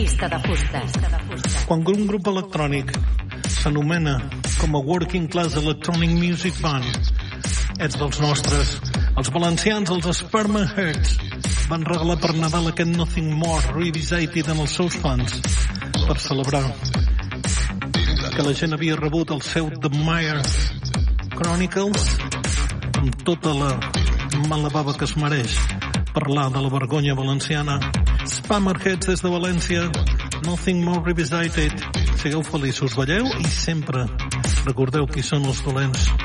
Pista de fustes. Quan un grup electrònic s'anomena com a Working Class Electronic Music Band, ets dels nostres. Els valencians, els Spermaheads, van regalar per Nadal aquest Nothing More Revisited en els seus fans per celebrar que la gent havia rebut el seu The Meyer Chronicles amb tota la mala bava que es mereix parlar de la vergonya valenciana. Spammerheads des de València, Nothing More Revisited. Sigueu feliços, balleu i sempre recordeu qui són els dolents.